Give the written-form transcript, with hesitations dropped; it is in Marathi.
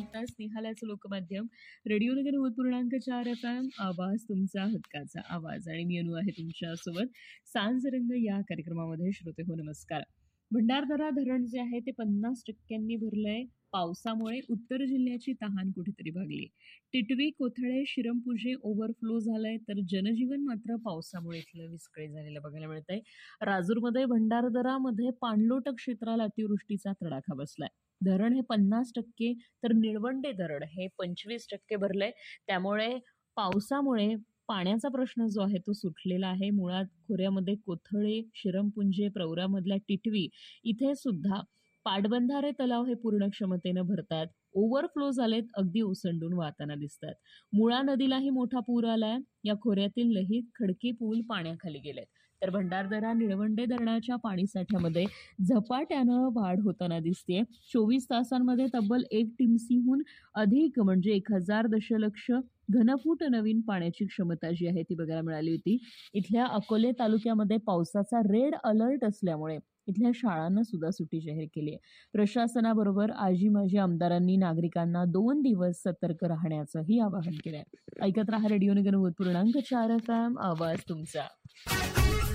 ऐकता स्नेहालयाचं लोकमाध्यम रेडिओ नगर 90.4 FM आवाज तुमचा हक्काचा आवाज आणि मी अनु आहे तुमच्यासोबत. सांजरंग या कार्यक्रमामध्ये श्रोते हो नमस्कार. भंडारदरा धरण जे आहे ते 50% भरलंय. पावसामुळे उत्तर जिल्ह्याची तहान कुठेतरी भागली. टिटवी, कोथळे, शिरमपुजे ओव्हरफ्लो झालंय तर जनजीवन मात्र पावसामुळे इथलं विस्कळीत झालेलं बघायला मिळतंय. राजूरमध्ये भंडारदरामध्ये पाणलोट क्षेत्राला अतिवृष्टीचा तडाखा बसलाय. धरण हे 50% तर निळवंडे धरण हे 25% भरलंय. त्यामुळे पावसामुळे पाण्याचा प्रश्न जो आहे तो सुटलेला आहे. मुळात खोऱ्यामध्ये कोथळे, शिरमपुंजे, प्रवरामधल्या टिटवी इथे सुद्धा पाटबंधारे तलाव हे पूर्ण क्षमतेनं भरतात. ओव्हरफ्लो झालेत, अगदी ओसंडून वाहताना दिसतात. मुळा नदीलाही मोठा पूर आलाय. या खोऱ्यातील लहित, खडकी पूल पाण्याखाली गेलेत. तर भंडारदरा निळवंडे धरणाच्या पाणीसाठ्यामध्ये झपाट्यानं वाढ होताना दिसतेय. 24 तासांमध्ये तब्बल 1 टीमसीहून अधिक म्हणजे 1000 दशलक्ष घनफूट नवीन पाण्याची क्षमता जी आहे ती बघायला मिळाली होती. इथल्या अकोले तालुक्यामध्ये पावसाचा रेड अलर्ट असल्यामुळे इथल्या शाळांना सुद्धा सुट्टी जाहीर केली आहे. प्रशासनाबरोबर आजी माजी आमदारांनी नागरिकांना 2 दिवस सतर्क राहण्याचंही आवाहन केलंय. ऐकत रहा रेडिओ नगर 90.4 FM आवाज तुमचा.